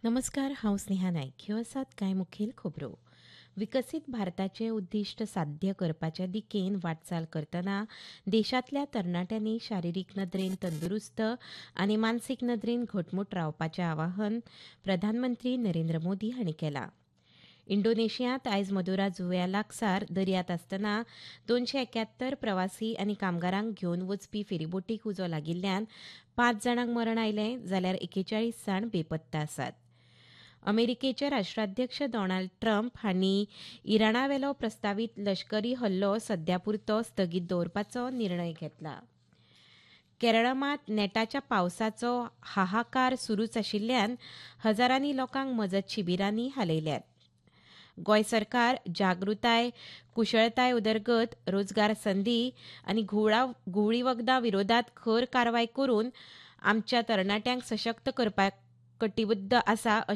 नमस्कार, हांव स्नेहा नायक. ह्यो आसात कांय मुखेल खबरो. विकसीत भारताचें उद्दिश्ट साध्य करपाचे दिकेन वाटचाल करतना देशांतल्या तरणाट्यांनी शारिरीक नदरेन तंदुरुस्त आनी मानसीक नदरेन घटमूट रावपाचें आवाहन प्रधानमंत्री नरेंद्र मोदी हांणी केलां. इंडोनेशियांत आयज मदुरा जुंव्या लागसार दर्यांत आसतना 271 प्रवासी आनी कामगारांक घेवन वचपी फेरीबोटीक उजो लागिल्ल्यान 5 जाणांक मरण आयलें जाल्यार 41 जाण बेपत्ता आसात. अमेरिकेचे राष्ट्राध्यक्ष डॉनाल्ड ट्रम्प हांणी इराणावेलो प्रस्तावीत लश्करी हल्लो सद्यापुरतो स्थगीत दवरपाचो निर्णय घेतला. केरळांत नेटाच्या पावसाचो हाहाकार सुरूच आशिल्ल्यान हजारांनी लोकांक मजत शिबिरांनी हालयल्यात. गोंय सरकार जागृताय, कुशळताय उदरगत, रोजगार संदी आनी घुवळी वखदां विरोधात खर कारवाय करून आमच्या तरणाट्यांक सशक्त करपाक कटिबद्द आसा